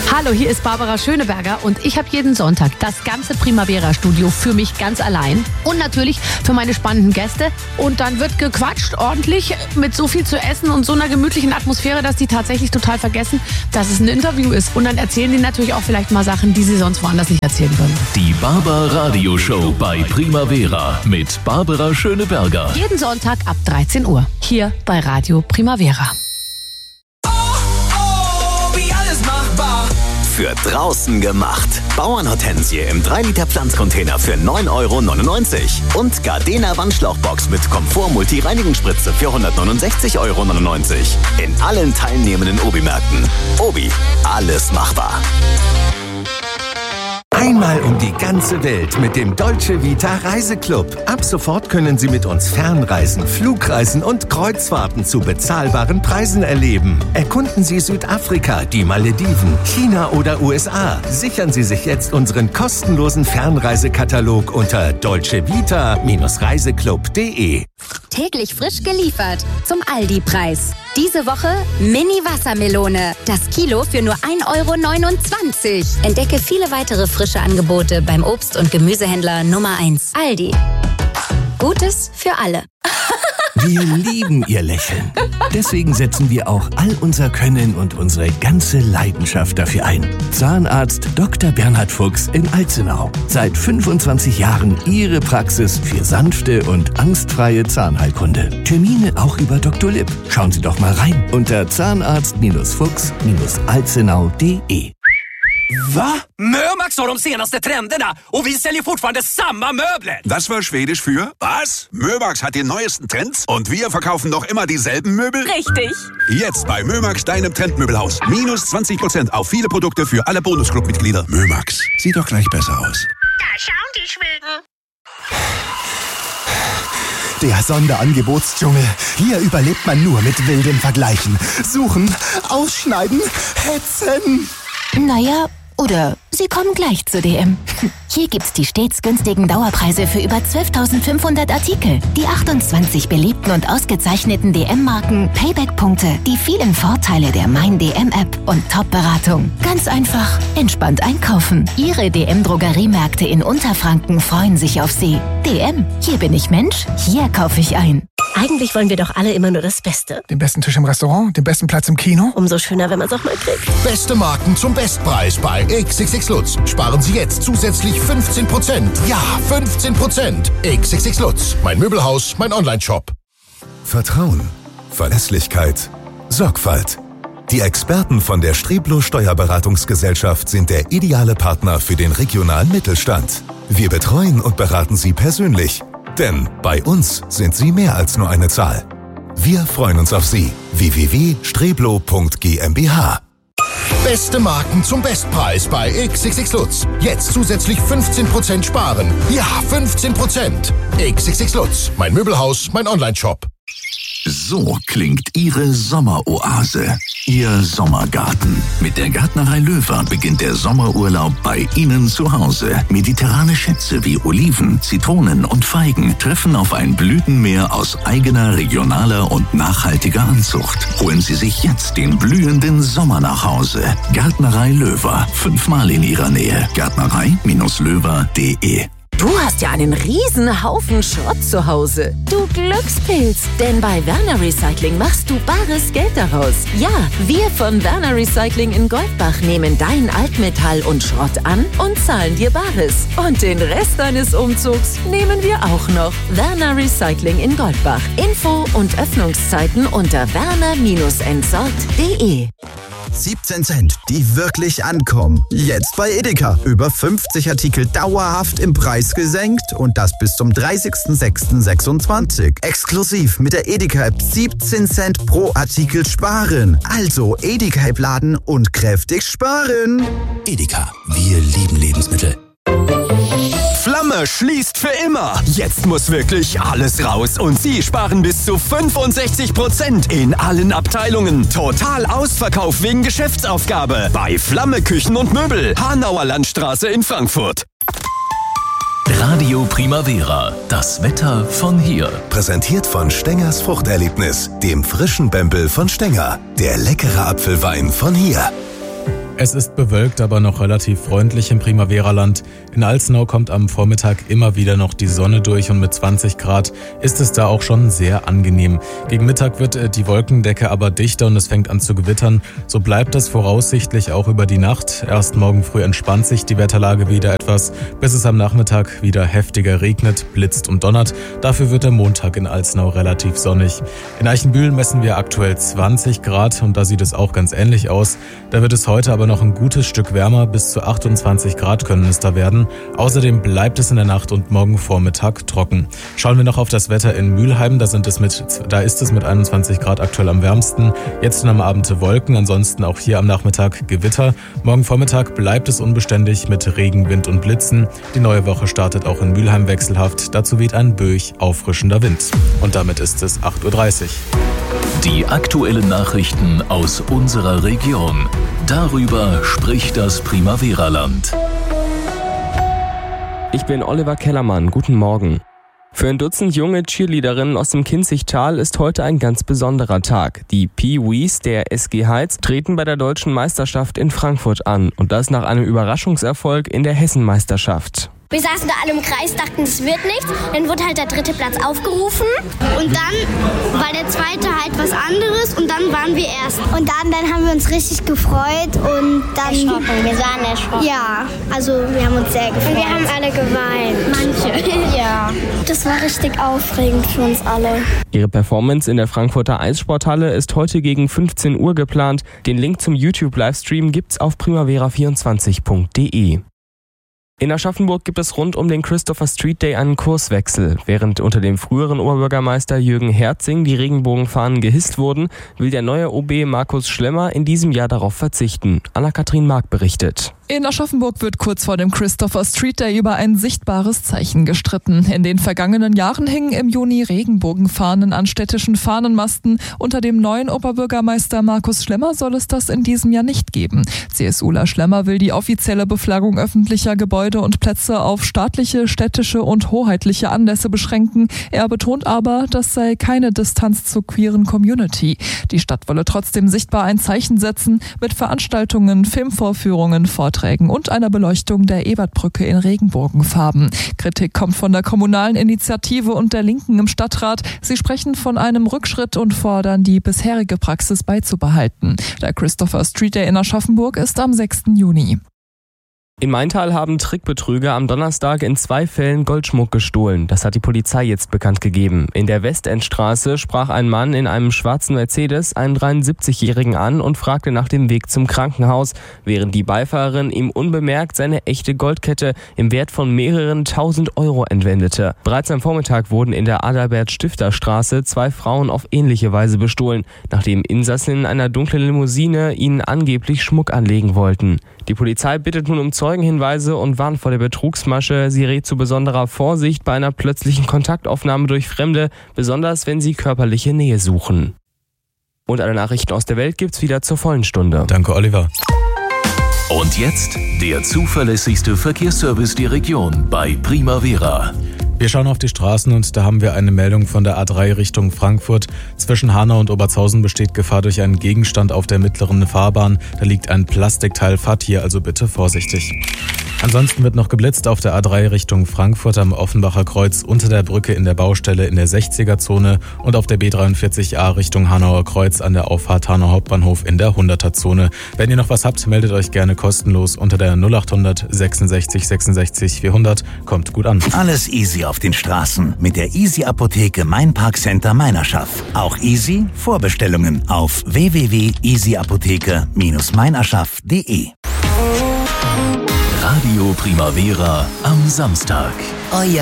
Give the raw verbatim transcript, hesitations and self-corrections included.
Hallo, hier ist Barbara Schöneberger und ich habe jeden Sonntag das ganze Primavera-Studio für mich ganz allein und natürlich für meine spannenden Gäste. Und dann wird gequatscht ordentlich mit so viel zu essen und so einer gemütlichen Atmosphäre, dass die tatsächlich total vergessen, dass es ein Interview ist. Und dann erzählen die natürlich auch vielleicht mal Sachen, die sie sonst woanders nicht erzählen würden. Die Barbara Radioshow bei Primavera mit Barbara Schöneberger. Jeden Sonntag ab dreizehn Uhr hier bei Radio Primavera. Für draußen gemacht. Bauernhortensie im drei Liter Pflanzcontainer für neun Euro neunundneunzig. Und Gardena Wandschlauchbox mit Komfort-Multi-Reinigungsspritze für hundertneunundsechzig Euro neunundneunzig. In allen teilnehmenden Obi-Märkten. Obi, alles machbar. Einmal um die ganze Welt mit dem Dolce Vita Reiseclub. Ab sofort können Sie mit uns Fernreisen, Flugreisen und Kreuzfahrten zu bezahlbaren Preisen erleben. Erkunden Sie Südafrika, die Malediven, China oder U S A. Sichern Sie sich jetzt unseren kostenlosen Fernreisekatalog unter dolce vita reiseclub punkt de. Täglich frisch geliefert zum Aldi-Preis. Diese Woche Mini-Wassermelone. Das Kilo für nur ein Euro neunundzwanzig. Entdecke viele weitere frische Angebote beim Obst- und Gemüsehändler Nummer eins. Aldi. Gutes für alle. Wir lieben Ihr Lächeln. Deswegen setzen wir auch all unser Können und unsere ganze Leidenschaft dafür ein. Zahnarzt Doktor Bernhard Fuchs in Alzenau. Seit fünfundzwanzig Jahren Ihre Praxis für sanfte und angstfreie Zahnheilkunde. Termine auch über Doktor Lipp. Schauen Sie doch mal rein unter zahnarzt Fuchs Alzenau punkt de. Va? Mömax har de senaste trenderna och vi säljer fortfarande samma möbler. Das war Schwedisch für was? Mömax hat die neuesten Trends und wir verkaufen noch immer dieselben Möbel? Richtig. Jetzt bei Mömax, deinem Trendmöbelhaus. Minus zwanzig Prozent auf viele Produkte für alle Bonusclub-Mitglieder. Mömax, sieht doch gleich besser aus. Da schauen die Schweden. Der Sonderangebotsdschungel. Hier überlebt man nur mit wilden Vergleichen. Suchen, ausschneiden, hetzen. Naja, oder Sie kommen gleich zu D M. Hier gibt's die stets günstigen Dauerpreise für über zwölftausendfünfhundert Artikel, die achtundzwanzig beliebten und ausgezeichneten D M-Marken, Payback-Punkte, die vielen Vorteile der Mein D M-App und Top-Beratung. Ganz einfach, entspannt einkaufen. Ihre D M-Drogeriemärkte in Unterfranken freuen sich auf Sie. D M, hier bin ich Mensch, hier kaufe ich ein. Eigentlich wollen wir doch alle immer nur das Beste. Den besten Tisch im Restaurant, den besten Platz im Kino. Umso schöner, wenn man es auch mal kriegt. Beste Marken zum Bestpreis bei X X X Lutz. Sparen Sie jetzt zusätzlich fünfzehn Prozent. Ja, fünfzehn Prozent. X X X Lutz. Mein Möbelhaus, mein Online-Shop. Vertrauen, Verlässlichkeit, Sorgfalt. Die Experten von der Streblo Steuerberatungsgesellschaft sind der ideale Partner für den regionalen Mittelstand. Wir betreuen und beraten Sie persönlich. Denn bei uns sind Sie mehr als nur eine Zahl. Wir freuen uns auf Sie. w w w punkt streblo punkt g m b h. Beste Marken zum Bestpreis bei X X X Lutz. Jetzt zusätzlich fünfzehn Prozent sparen. Ja, fünfzehn Prozent. X X X Lutz. Mein Möbelhaus, mein Online-Shop. So klingt Ihre Sommeroase, Ihr Sommergarten. Mit der Gärtnerei Löwer beginnt der Sommerurlaub bei Ihnen zu Hause. Mediterrane Schätze wie Oliven, Zitronen und Feigen treffen auf ein Blütenmeer aus eigener, regionaler und nachhaltiger Anzucht. Holen Sie sich jetzt den blühenden Sommer nach Hause. Gärtnerei Löwer, fünfmal in Ihrer Nähe. Gärtnerei Löwer punkt de. Du hast ja einen riesen Haufen Schrott zu Hause. Du Glückspilz. Denn bei Werner Recycling machst du bares Geld daraus. Ja, wir von Werner Recycling in Goldbach nehmen dein Altmetall und Schrott an und zahlen dir Bares. Und den Rest deines Umzugs nehmen wir auch noch. Werner Recycling in Goldbach. Info und Öffnungszeiten unter werner entsorgt punkt de. siebzehn Cent, die wirklich ankommen. Jetzt bei Edeka. Über fünfzig Artikel dauerhaft im Preis gesenkt und das bis zum dreißigsten sechsten sechsundzwanzig. Exklusiv mit der Edeka-App siebzehn Cent pro Artikel sparen. Also Edeka-App laden und kräftig sparen. Edeka, wir lieben Lebensmittel. Flamme schließt für immer. Jetzt muss wirklich alles raus und Sie sparen bis zu fünfundsechzig Prozent in allen Abteilungen. Total Ausverkauf wegen Geschäftsaufgabe bei Flamme Küchen und Möbel, Hanauer Landstraße in Frankfurt. Radio Primavera, das Wetter von hier. Präsentiert von Stengers Fruchterlebnis, dem frischen Bembel von Stenger. Der leckere Apfelwein von hier. Es ist bewölkt, aber noch relativ freundlich im Primavera-Land. In Alzenau kommt am Vormittag immer wieder noch die Sonne durch und mit zwanzig Grad ist es da auch schon sehr angenehm. Gegen Mittag wird die Wolkendecke aber dichter und es fängt an zu gewittern. So bleibt es voraussichtlich auch über die Nacht. Erst morgen früh entspannt sich die Wetterlage wieder etwas, bis es am Nachmittag wieder heftiger regnet, blitzt und donnert. Dafür wird der Montag in Alzenau relativ sonnig. In Eichenbühl messen wir aktuell zwanzig Grad und da sieht es auch ganz ähnlich aus. Da wird es heute aber noch ein gutes Stück wärmer, bis zu achtundzwanzig Grad können es da werden. Außerdem bleibt es in der Nacht und morgen Vormittag trocken. Schauen wir noch auf das Wetter in Mülheim, da, sind es mit, da ist es mit einundzwanzig Grad aktuell am wärmsten. Jetzt und am Abend Wolken, ansonsten auch hier am Nachmittag Gewitter. Morgen Vormittag bleibt es unbeständig mit Regen, Wind und Blitzen. Die neue Woche startet auch in Mülheim wechselhaft. Dazu weht ein böig auffrischender Wind. Und damit ist es acht Uhr dreißig. Die aktuellen Nachrichten aus unserer Region. Darüber spricht das Primavera-Land. Ich bin Oliver Kellermann. Guten Morgen. Für ein Dutzend junge Cheerleaderinnen aus dem Kinzigtal ist heute ein ganz besonderer Tag. Die Pee-Wees der S G Heiz treten bei der Deutschen Meisterschaft in Frankfurt an. Und das nach einem Überraschungserfolg in der Hessenmeisterschaft. Wir saßen da alle im Kreis, dachten, es wird nichts. Dann wurde halt der dritte Platz aufgerufen. Und dann war der zweite halt was anderes und dann waren wir erst. Und dann, dann haben wir uns richtig gefreut und dann... Erschrocken, wir waren erschrocken. Ja, also wir haben uns sehr gefreut. Und wir haben alle geweint. Manche. Ja. Das war richtig aufregend für uns alle. Ihre Performance in der Frankfurter Eissporthalle ist heute gegen fünfzehn Uhr geplant. Den Link zum YouTube-Livestream gibt's auf primavera vierundzwanzig punkt de. In Aschaffenburg gibt es rund um den Christopher Street Day einen Kurswechsel. Während unter dem früheren Oberbürgermeister Jürgen Herzing die Regenbogenfahnen gehisst wurden, will der neue O B Markus Schlemmer in diesem Jahr darauf verzichten. Anna-Kathrin Mark berichtet. In Aschaffenburg wird kurz vor dem Christopher Street Day über ein sichtbares Zeichen gestritten. In den vergangenen Jahren hingen im Juni Regenbogenfahnen an städtischen Fahnenmasten. Unter dem neuen Oberbürgermeister Markus Schlemmer soll es das in diesem Jahr nicht geben. CSUler Schlemmer will die offizielle Beflaggung öffentlicher Gebäude und Plätze auf staatliche, städtische und hoheitliche Anlässe beschränken. Er betont aber, das sei keine Distanz zur queeren Community. Die Stadt wolle trotzdem sichtbar ein Zeichen setzen mit Veranstaltungen, Filmvorführungen, Vorträgen und einer Beleuchtung der Ebertbrücke in Regenbogenfarben. Kritik kommt von der kommunalen Initiative und der Linken im Stadtrat. Sie sprechen von einem Rückschritt und fordern, die bisherige Praxis beizubehalten. Der Christopher Street Day in Aschaffenburg ist am sechsten Juni. In Maintal haben Trickbetrüger am Donnerstag in zwei Fällen Goldschmuck gestohlen. Das hat die Polizei jetzt bekannt gegeben. In der Westendstraße sprach ein Mann in einem schwarzen Mercedes einen dreiundsiebzigjährigen an und fragte nach dem Weg zum Krankenhaus, während die Beifahrerin ihm unbemerkt seine echte Goldkette im Wert von mehreren tausend Euro entwendete. Bereits am Vormittag wurden in der Adalbert-Stifter-Straße zwei Frauen auf ähnliche Weise bestohlen, nachdem Insassen einer dunklen Limousine ihnen angeblich Schmuck anlegen wollten. Die Polizei bittet nun um Zeugenhinweise und warnt vor der Betrugsmasche. Sie rät zu besonderer Vorsicht bei einer plötzlichen Kontaktaufnahme durch Fremde, besonders wenn sie körperliche Nähe suchen. Und alle Nachrichten aus der Welt gibt's wieder zur vollen Stunde. Danke, Oliver. Und jetzt der zuverlässigste Verkehrsservice der Region bei Primavera. Wir schauen auf die Straßen und da haben wir eine Meldung von der A drei Richtung Frankfurt. Zwischen Hanau und Obertshausen besteht Gefahr durch einen Gegenstand auf der mittleren Fahrbahn. Da liegt ein Plastikteil, fahrt hier also bitte vorsichtig. Ansonsten wird noch geblitzt auf der A drei Richtung Frankfurt am Offenbacher Kreuz unter der Brücke in der Baustelle in der sechziger-Zone und auf der B dreiundvierzig A Richtung Hanauer Kreuz an der Auffahrt Hanau Hauptbahnhof in der hunderter-Zone. Wenn ihr noch was habt, meldet euch gerne kostenlos unter der null achthundert sechsundsechzig sechsundsechzig vierhundert. Kommt gut an. Alles easy auf den Straßen mit der Easy Apotheke Mainpark Center Meinerschaft. Auch easy Vorbestellungen auf w w w punkt easy apotheke Bindestrich meinerschaft punkt de. Radio Primavera am Samstag. Euer